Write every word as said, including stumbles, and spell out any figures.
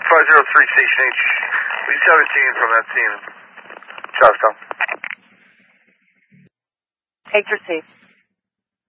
five zero three Station H. We seventeen from that scene in Charlestown. H received.